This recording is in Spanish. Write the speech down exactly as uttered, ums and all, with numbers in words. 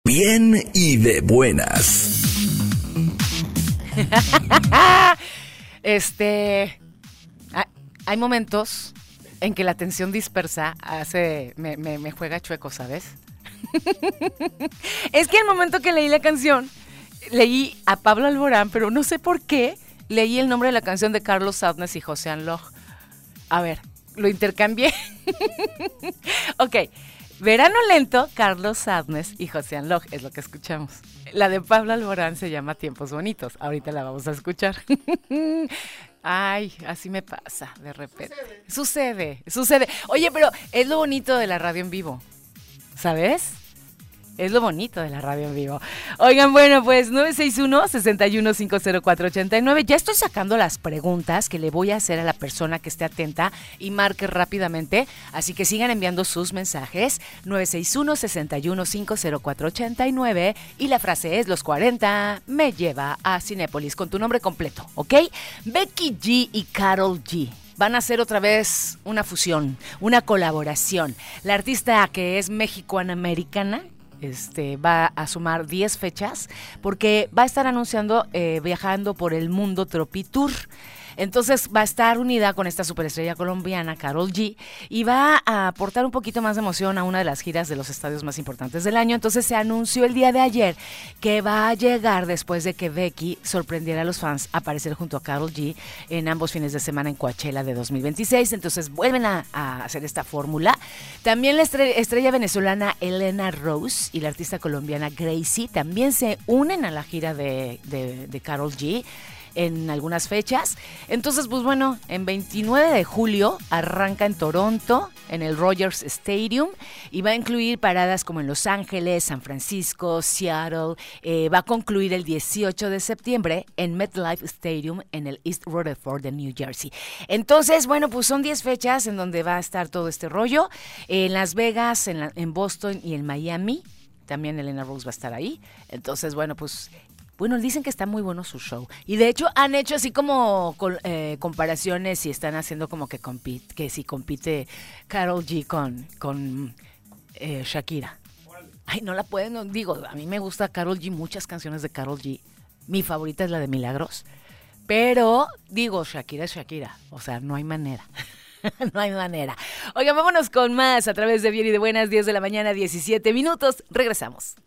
Bien y de buenas. Este, hay momentos en que la atención dispersa hace, me, me, me juega chueco, ¿sabes? Es que al momento que leí la canción, leí a Pablo Alborán, pero no sé por qué leí el nombre de la canción de Carlos Sadness y José Anloj. A ver, lo intercambié. Ok, Verano Lento, Carlos Sadness y José Anloj es lo que escuchamos. La de Pablo Alborán se llama Tiempos Bonitos. Ahorita la vamos a escuchar. Ay, así me pasa de repente. Sucede. sucede, sucede. Oye, pero es lo bonito de la radio en vivo, ¿sabes? Es lo bonito de la radio en vivo. Oigan, bueno, pues nueve seis uno, seis uno cinco cero cuatro ocho nueve. Ya estoy sacando las preguntas que le voy a hacer a la persona que esté atenta y marque rápidamente. Así que sigan enviando sus mensajes. nueve seis uno, seis uno cinco cero cuatro ocho nueve. Y la frase es: los cuarenta me lleva a Cinépolis, con tu nombre completo, ¿ok? Becky G y Karol G van a hacer otra vez una fusión, una colaboración. La artista, que es mexicano-americana, Este, va a sumar diez fechas porque va a estar anunciando eh, viajando por el mundo Tropitour. Entonces va a estar unida con esta superestrella colombiana, Karol G, y va a aportar un poquito más de emoción a una de las giras de los estadios más importantes del año. Entonces se anunció el día de ayer que va a llegar después de que Becky sorprendiera a los fans a aparecer junto a Karol G en ambos fines de semana en Coachella de dos mil veintiséis. Entonces vuelven a, a hacer esta fórmula. También la estrella, estrella venezolana Elena Rose y la artista colombiana Gracie también se unen a la gira de, de, de Karol G en algunas fechas. Entonces, pues bueno, en veintinueve de julio arranca en Toronto, en el Rogers Stadium, y va a incluir paradas como en Los Ángeles, San Francisco, Seattle. Eh, va a concluir el dieciocho de septiembre en MetLife Stadium, en el East Rutherford de New Jersey. Entonces, bueno, pues son diez fechas en donde va a estar todo este rollo. En Las Vegas, en, la, en Boston y en Miami. También Elena Rose va a estar ahí. Entonces, bueno, pues... Bueno, dicen que está muy bueno su show. Y de hecho han hecho así como eh, comparaciones y están haciendo como que compite, que si compite Karol G con, con eh, Shakira. Ay, no la pueden, no, digo, a mí me gusta Karol G, muchas canciones de Karol G. Mi favorita es la de Milagros. Pero, digo, Shakira es Shakira. O sea, no hay manera. No hay manera. Oigan, vámonos con más a través de Bien y de Buenas, diez de la mañana, diecisiete minutos. Regresamos.